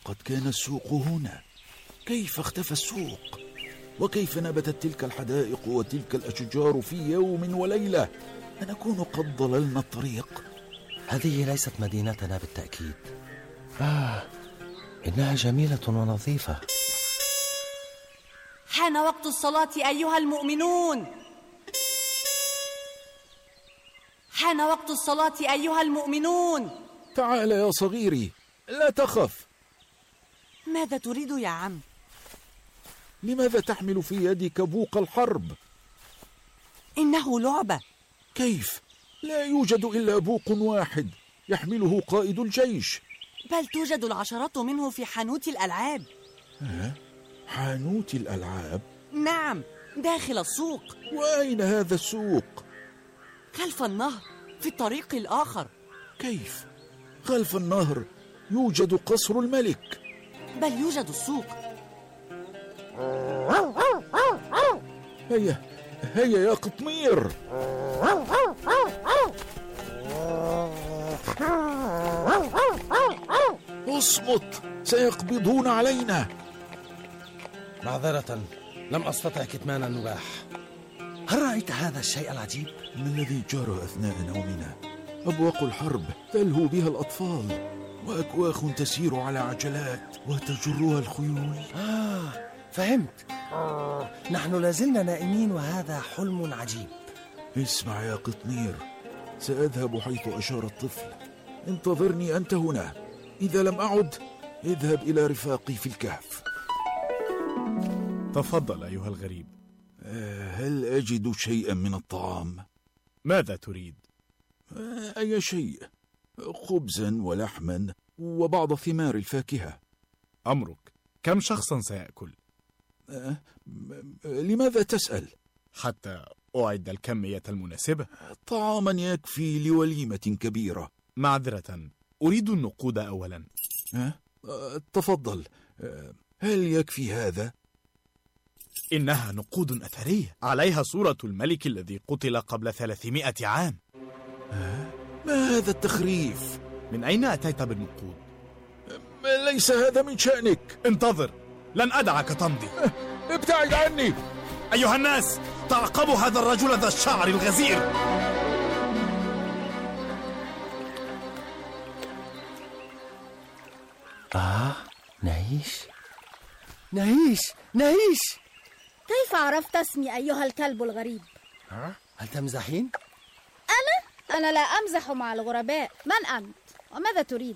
لقد كان السوق هنا. كيف اختفى السوق؟ وكيف نبتت تلك الحدائق وتلك الأشجار في يوم وليلة؟ أنكون قد ضللنا الطريق. هذه ليست مدينتنا بالتأكيد. إنها جميلة ونظيفة. حان وقت الصلاة أيها المؤمنون. حان وقت الصلاة أيها المؤمنون. تعال يا صغيري، لا تخف. ماذا تريد يا عم؟ لماذا تحمل في يدك بوق الحرب؟ إنه لعبة. كيف؟ لا يوجد إلا بوق واحد يحمله قائد الجيش. بل توجد العشرات منه في حانوت الألعاب. حانوت الألعاب؟ نعم، داخل السوق. وأين هذا السوق؟ خلف النهر، في الطريق الآخر. كيف؟ خلف النهر يوجد قصر الملك. بل يوجد السوق. هيا يا قطمير. اصمت، سيقبضون علينا. معذرة، لم أستطع كتمان النباح. هل رأيت هذا الشيء العجيب؟ ما الذي جرى أثناء نومنا؟ أبواق الحرب تلهو بها الأطفال، وأكواخ تسير على عجلات وتجرها الخيول. فهمت. نحن لازلنا نائمين وهذا حلم عجيب. اسمع يا قطمير، سأذهب حيث أشار الطفل. انتظرني أنت هنا. إذا لم أعد، اذهب إلى رفاقي في الكهف. تفضل أيها الغريب. هل أجد شيئا من الطعام؟ ماذا تريد؟ أي شيء، خبزا ولحما وبعض ثمار الفاكهة. أمرك، كم شخصا سيأكل؟ لماذا تسأل؟ حتى أعد الكمية المناسبة. طعاما يكفي لوليمة كبيرة. معذرة، أريد النقود أولا. تفضل. هل يكفي هذا؟ إنها نقود أثرية عليها صورة الملك الذي قتل قبل 300 عام. ما هذا التخريف؟ من أين أتيت بالنقود؟ ليس هذا من شأنك. انتظر، لن أدعك تمضي. ابتعد عني. أيها الناس، تعقبوا هذا الرجل ذا الشعر الغزير. نعيش. كيف عرفت اسمي أيها الكلب الغريب؟ هل تمزحين؟ أنا لا أمزح مع الغرباء. من أنت؟ وماذا تريد؟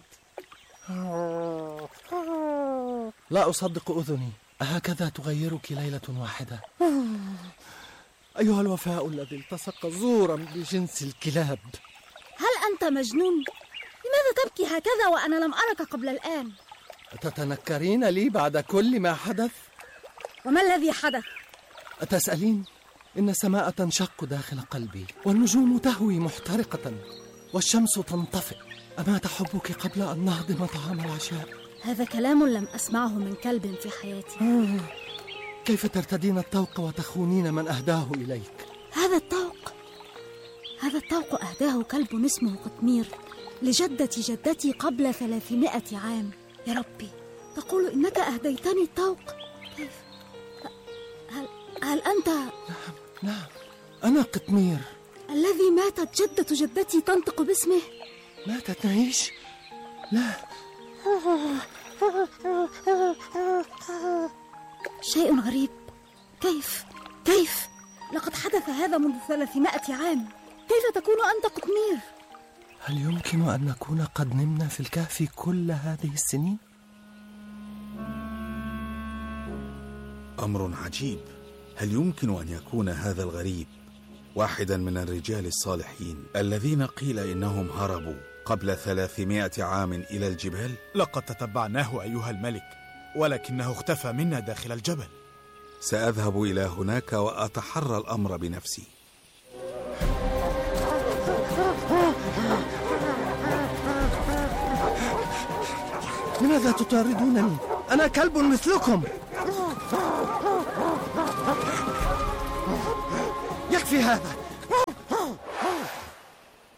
لا أصدق أذني. أهكذا تغيرك ليلة واحدة؟ أيها الوفاء الذي التصق زورا بجنس الكلاب. هل أنت مجنون؟ لماذا تبكي هكذا وأنا لم أرك قبل الآن؟ أتتنكرين لي بعد كل ما حدث؟ وما الذي حدث؟ أتسألين؟ إن السماء تنشق داخل قلبي، والنجوم تهوي محترقة، والشمس تنطفئ. أمات حبك قبل أن نهضم طعام العشاء. هذا كلام لم أسمعه من كلب في حياتي. كيف ترتدين الطوق وتخونين من أهداه إليك؟ هذا الطوق أهداه كلب اسمه قطمير لجدة جدتي قبل 300 عام. يا ربي، تقول إنك أهديتني الطوق؟ كيف؟ هل أنت؟ نعم، أنا قطمير الذي ماتت جدة جدتي تنطق باسمه. ماتت نعيش؟ لا. شيء غريب. كيف؟ لقد حدث هذا منذ 300 عام. كيف تكون أنت قطمير؟ هل يمكن أن نكون قد نمنا في الكهف كل هذه السنين؟ أمر عجيب. هل يمكن أن يكون هذا الغريب واحدا من الرجال الصالحين الذين قيل إنهم هربوا قبل 300 عام إلى الجبال؟ لقد تتبعناه أيها الملك، ولكنه اختفى منا داخل الجبل. سأذهب إلى هناك وأتحرى الأمر بنفسي. لماذا تطاردونني؟ أنا كلب مثلكم. يكفي هذا.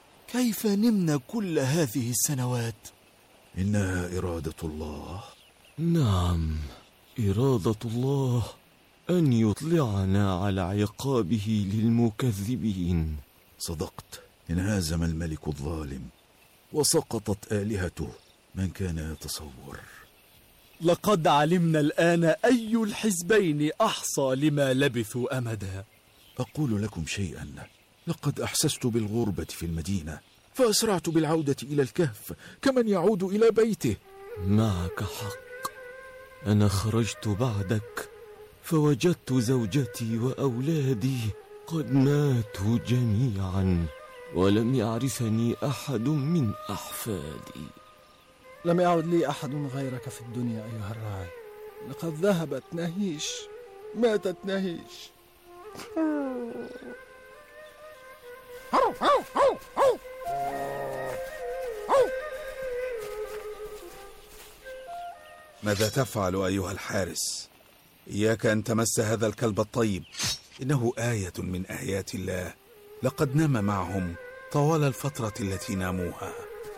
كيف نمنا كل هذه السنوات؟ إنها إرادة الله. نعم، إرادة الله أن يطلعنا على عقابه للمكذبين. صدقت، انهزم الملك الظالم وسقطت آلهته. من كان يتصور؟ لقد علمنا الآن أي الحزبين أحصى لما لبثوا أمدا. أقول لكم شيئا، لقد أحسست بالغربة في المدينة فأسرعت بالعودة إلى الكهف كمن يعود إلى بيته. معك حق، أنا خرجت بعدك فوجدت زوجتي وأولادي قد ماتوا جميعا، ولم يعرفني أحد من أحفادي. لم يعد لي أحد غيرك في الدنيا أيها الراعي. لقد ذهبت نهيش، ماتت نهيش. ماذا تفعل أيها الحارس؟ إياك أن تمس هذا الكلب الطيب، إنه آية من آيات الله. لقد نام معهم طوال الفترة التي ناموها.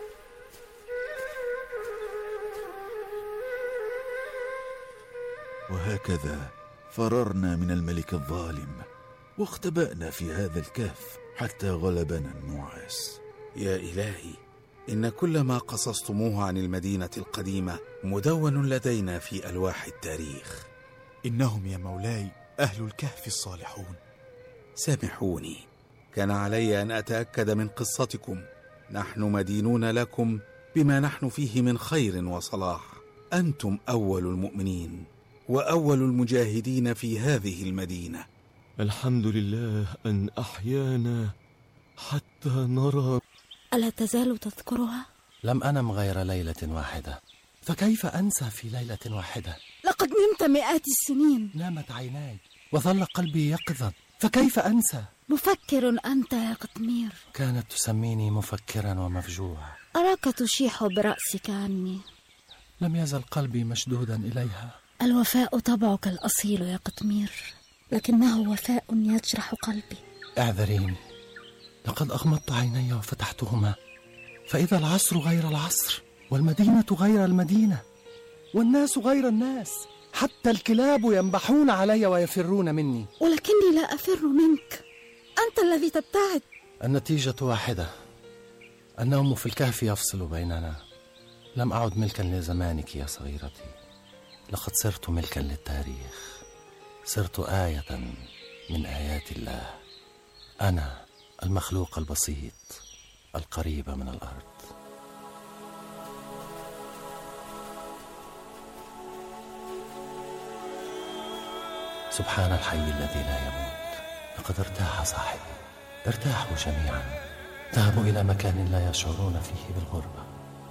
وهكذا فررنا من الملك الظالم واختبأنا في هذا الكهف حتى غلبنا النعاس. يا إلهي، إن كل ما قصصتموه عن المدينة القديمة مدون لدينا في ألواح التاريخ. إنهم يا مولاي أهل الكهف الصالحون. سامحوني، كان علي أن أتأكد من قصتكم. نحن مدينون لكم بما نحن فيه من خير وصلاح. أنتم أول المؤمنين وأول المجاهدين في هذه المدينة. الحمد لله أن أحيانا حتى نرى. ألا تزال تذكرها؟ لم أنم غير ليلة واحدة، فكيف أنسى في ليلة واحدة؟ لقد نمت مئات السنين. نامت عيناي وظل قلبي يقظا، فكيف أنسى؟ مفكر أنت يا قطمير. كانت تسميني مفكرا ومفجوع. أراك تشيح برأسك عني. لم يزل قلبي مشدودا إليها. الوفاء طبعك الأصيل يا قطمير، لكنه وفاء يجرح قلبي. اعذريني، لقد أغمضت عيني وفتحتهما فإذا العصر غير العصر، والمدينة غير المدينة، والناس غير الناس. حتى الكلاب ينبحون علي ويفرون مني. ولكني لا أفر منك، أنت الذي تبتعد. النتيجة واحدة، النوم في الكهف يفصل بيننا. لم أعد ملكا لزمانك يا صغيرتي، لقد صرت ملكا للتاريخ. صرت آية من آيات الله. أنا المخلوق البسيط القريب من الأرض. سبحان الحي الذي لا يموت. لقد ارتاح صاحبي، ارتاحوا جميعا، ذهبوا إلى مكان لا يشعرون فيه بالغربة.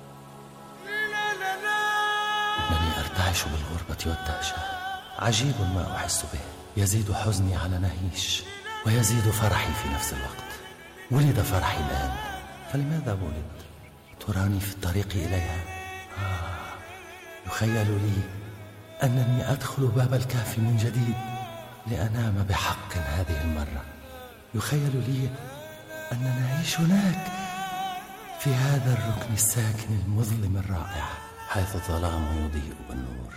إنني أرتعش بالغربة والدهشة. عجيب ما أحس به، يزيد حزني على نهيش ويزيد فرحي في نفس الوقت. ولد فرحي الآن، فلماذا ولد؟ تراني في الطريق إليها. يخيل لي أنني أدخل باب الكهف من جديد لأنام بحق هذه المرة. يخيل لي أننا نعيش هناك في هذا الركن الساكن المظلم الرائع، حيث الظلام يضيء بالنور.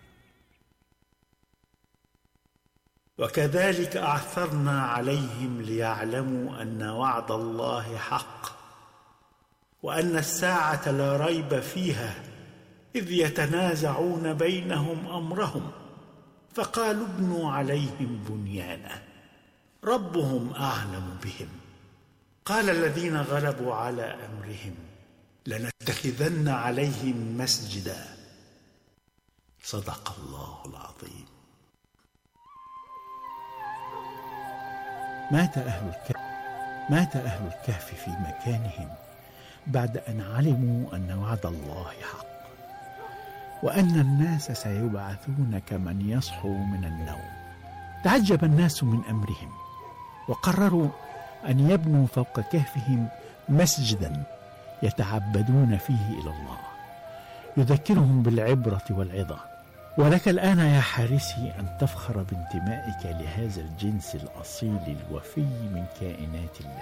وكذلك أعثرنا عليهم ليعلموا أن وعد الله حق، وأن الساعة لا ريب فيها، إذ يتنازعون بينهم أمرهم، فقالوا ابنوا عليهم بنيانا ربهم أعلم بهم. قال الذين غلبوا على أمرهم لنتخذن عليهم مسجدا. صدق الله العظيم. مات أهل الكهف في مكانهم بعد أن علموا أن وعد الله حق، وأن الناس سيبعثون كمن يصحو من النوم. تعجب الناس من أمرهم، وقرروا أن يبنوا فوق كهفهم مسجدا يتعبدون فيه إلى الله، يذكرهم بالعبرة والعظة. ولك الآن يا حارسي أن تفخر بانتمائك لهذا الجنس الأصيل الوفي من كائنات الله.